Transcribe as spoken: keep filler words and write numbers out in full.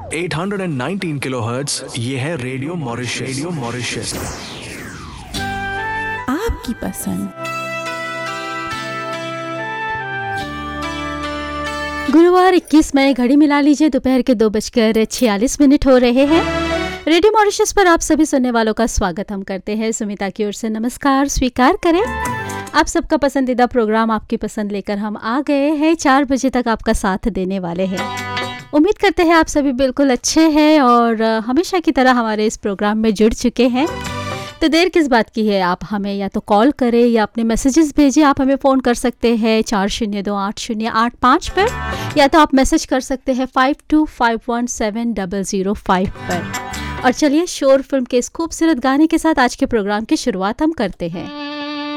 आठ सौ उन्नीस किलोहर्ट्ज, ये है रेडियो मॉरिशस। रेडियो मॉरिशस आपकी पसंद। गुरुवार इक्कीस मई, घड़ी मिला लीजिए, दोपहर के दो बजकर छियालीस मिनट हो रहे हैं। रेडियो मॉरिशस पर आप सभी सुनने वालों का स्वागत हम करते हैं। सुमिता की ओर से नमस्कार स्वीकार करें। आप सबका पसंदीदा प्रोग्राम आपकी पसंद लेकर हम आ गए हैं। चार बजे तक आपका साथ देने वाले हैं। उम्मीद करते हैं आप सभी बिल्कुल अच्छे हैं और हमेशा की तरह हमारे इस प्रोग्राम में जुड़ चुके हैं। तो देर किस बात की है, आप हमें या तो कॉल करें या अपने मैसेजेस भेजिए। आप हमें फ़ोन कर सकते हैं चार शून्य दो आठ शून्य आठ पाँच पर, या तो आप मैसेज कर सकते हैं five to five one seven double zero five पर। और चलिए शोर फिल्म के इस खूबसूरत गाने के साथ आज के प्रोग्राम की शुरुआत हम करते हैं।